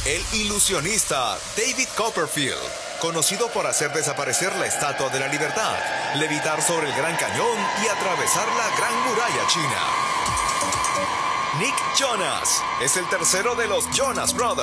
El ilusionista David Copperfield, conocido por hacer desaparecer la Estatua de la Libertad, levitar sobre el Gran Cañón y atravesar la Gran Muralla China. Nick Jonas es el tercero de los Jonas Brothers.